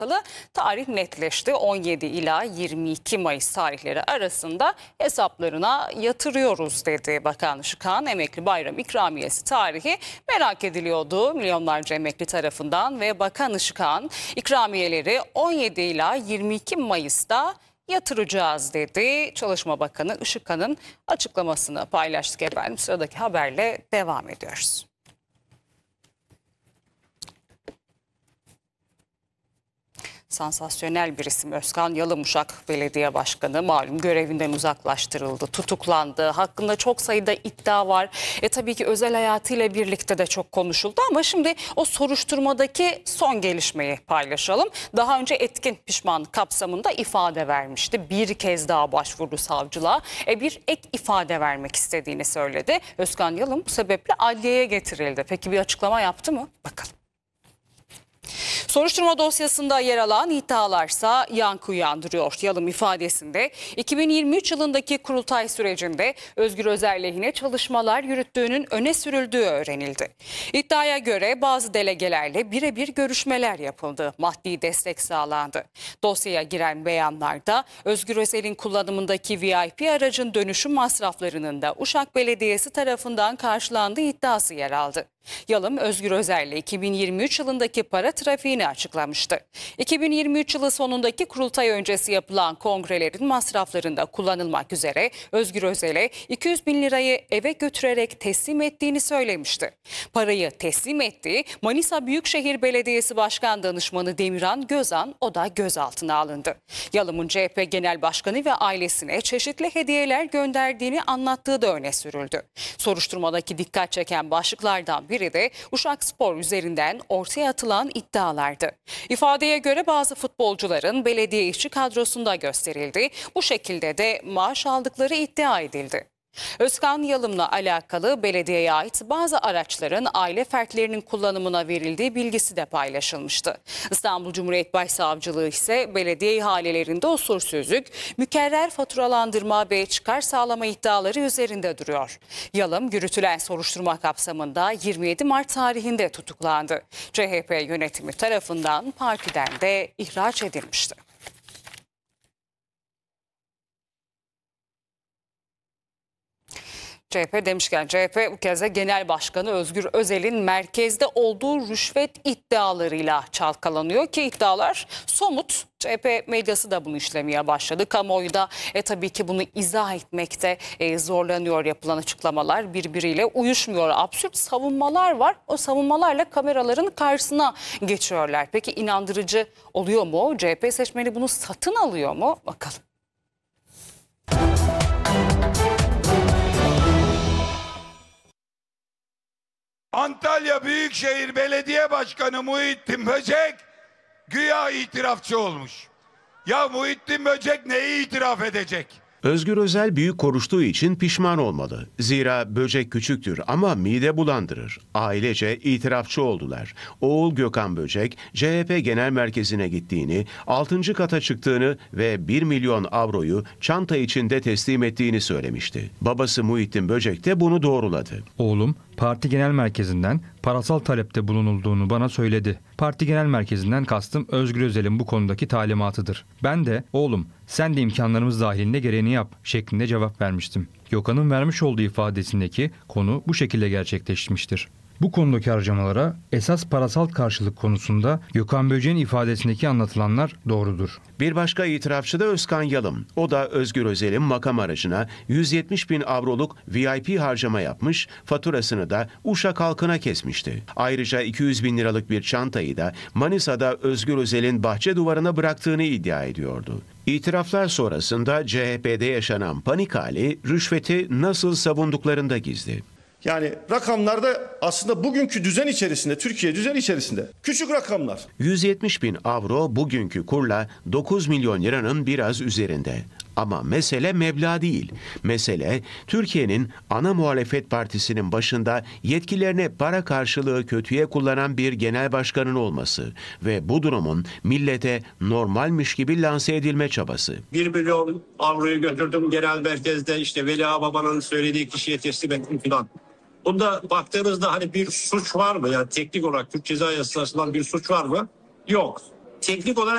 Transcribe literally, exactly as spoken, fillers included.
alakalı tarih netleşti. on yedi ila yirmi iki Mayıs tarihleri arasında hesaplarına yatırıyoruz dedi Bakan Işıkhan. Emekli bayram ikramiyesi tarihi merak ediliyordu milyonlarca emekli tarafından ve Bakan Işıkhan ikramiyeleri on yedi ila yirmi iki Mayıs'ta yatıracağız dedi. Çalışma Bakanı Işıkhan'ın açıklamasını paylaştık efendim. Sıradaki haberle devam ediyoruz. Sansasyonel bir isim Özkan Yalımuşak Belediye Başkanı malum görevinden uzaklaştırıldı, tutuklandı. Hakkında çok sayıda iddia var. E tabii ki özel hayatıyla birlikte de çok konuşuldu ama şimdi o soruşturmadaki son gelişmeyi paylaşalım. Daha önce etkin pişmanlık kapsamında ifade vermişti. Bir kez daha başvurdu savcılığa. E bir ek ifade vermek istediğini söyledi. Özkan Yalım bu sebeple adliyeye getirildi. Peki bir açıklama yaptı mı? Bakalım. Soruşturma dosyasında yer alan iddialarsa yankı uyandırıyor. Yalım ifadesinde iki bin yirmi üç yılındaki kurultay sürecinde Özgür Özel lehine çalışmalar yürüttüğünün öne sürüldüğü öğrenildi. İddiaya göre bazı delegelerle birebir görüşmeler yapıldı. Maddi destek sağlandı. Dosyaya giren beyanlarda Özgür Özel'in kullanımındaki V I P aracın dönüşüm masraflarının da Uşak Belediyesi tarafından karşılandığı iddiası yer aldı. Yalım Özgür Özel'le iki bin yirmi üç yılındaki para trafiğini açıklamıştı. iki bin yirmi üç yılı sonundaki kurultay öncesi yapılan kongrelerin masraflarında kullanılmak üzere Özgür Özel'e iki yüz bin lirayı eve götürerek teslim ettiğini söylemişti. Parayı teslim ettiği Manisa Büyükşehir Belediyesi Başkan Danışmanı Demirhan Gözan o da gözaltına alındı. Yalım'ın C H P Genel Başkanı ve ailesine çeşitli hediyeler gönderdiğini anlattığı da öne sürüldü. Soruşturmadaki dikkat çeken başlıklardan biri de Uşakspor üzerinden ortaya atılan iddialardı. İfadeye göre bazı futbolcuların belediye işçi kadrosunda gösterildi. Bu şekilde de maaş aldıkları iddia edildi. Özkan Yalım'la alakalı belediyeye ait bazı araçların aile fertlerinin kullanımına verildiği bilgisi de paylaşılmıştı. İstanbul Cumhuriyet Başsavcılığı ise belediye ihalelerinde usulsüzlük, mükerrer faturalandırma ve çıkar sağlama iddiaları üzerinde duruyor. Yalım yürütülen soruşturma kapsamında yirmi yedi Mart tarihinde tutuklandı. C H P yönetimi tarafından partiden de ihraç edilmişti. C H P demişken C H P bu kez de Genel Başkanı Özgür Özel'in merkezde olduğu rüşvet iddialarıyla çalkalanıyor ki iddialar somut. C H P medyası da bunu işlemeye başladı. Kamuoyu da e, tabii ki bunu izah etmekte e, zorlanıyor. Yapılan açıklamalar birbiriyle uyuşmuyor. Absürt savunmalar var. O savunmalarla kameraların karşısına geçiyorlar. Peki inandırıcı oluyor mu? C H P seçmeni bunu satın alıyor mu? Bakalım. Antalya Büyükşehir Belediye Başkanı Muhittin Böcek güya itirafçı olmuş. Ya Muhittin Böcek neyi itiraf edecek? Özgür Özel büyük konuştuğu için pişman olmalı. Zira böcek küçüktür ama mide bulandırır. Ailece itirafçı oldular. Oğul Gökhan Böcek, C H P Genel Merkezi'ne gittiğini, altıncı kata çıktığını ve bir milyon avroyu çanta içinde teslim ettiğini söylemişti. Babası Muhittin Böcek de bunu doğruladı. Oğlum parti genel merkezinden parasal talepte bulunulduğunu bana söyledi. Parti genel merkezinden kastım Özgür Özel'in bu konudaki talimatıdır. Ben de oğlum sen de imkanlarımız dahilinde gereğini yap şeklinde cevap vermiştim. Gökhan'ın vermiş olduğu ifadesindeki konu bu şekilde gerçekleşmiştir. Bu konudaki harcamalara esas parasal karşılık konusunda Gökhan Böcek'in ifadesindeki anlatılanlar doğrudur. Bir başka itirafçı da Özkan Yalım. O da Özgür Özel'in makam aracına yüz yetmiş bin avroluk V I P harcama yapmış, faturasını da Uşak halkına kesmişti. Ayrıca iki yüz bin liralık bir çantayı da Manisa'da Özgür Özel'in bahçe duvarına bıraktığını iddia ediyordu. İtiraflar sonrasında C H P'de yaşanan panik hali rüşveti nasıl savunduklarında gizli. Yani rakamlarda aslında bugünkü düzen içerisinde, Türkiye düzen içerisinde küçük rakamlar. yüz yetmiş bin avro bugünkü kurla dokuz milyon liranın biraz üzerinde. Ama mesele meblağ değil. Mesele Türkiye'nin ana muhalefet partisinin başında yetkilerini para karşılığı kötüye kullanan bir genel başkanın olması ve bu durumun millete normalmiş gibi lanse edilme çabası. bir milyon avroyu götürdüm genel merkezde işte Veli Ağababa'nın söylediği kişiye teslim ettim filan. Bunda baktığınızda hani bir suç var mı? Yani teknik olarak Türk Ceza Yasası'ndan bir suç var mı? Yok. Teknik olarak